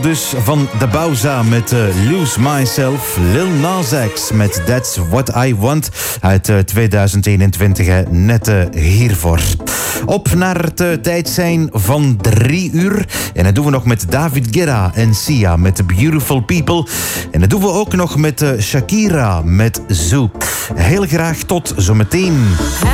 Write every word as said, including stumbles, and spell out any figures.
dus van De Bauza met uh, Lose Myself. Lil Nas X met That's What I Want uit uh, tweeduizend eenentwintig, hè, net uh, hiervoor. Op naar het uh, tijd zijn van drie uur. En dat doen we nog met David Guetta en Sia met The Beautiful People. En dat doen we ook nog met uh, Shakira met Zoo. Heel graag tot zometeen.